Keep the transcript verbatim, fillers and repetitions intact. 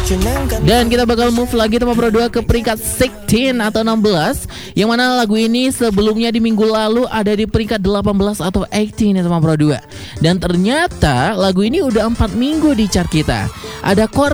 Dan kita bakal move lagi teman Pro dua ke peringkat enam belas atau enam belas, yang mana lagu ini sebelumnya di minggu lalu ada di peringkat delapan belas atau delapan belas ya teman Pro dua. Dan ternyata lagu ini udah empat minggu di chart kita. Ada Core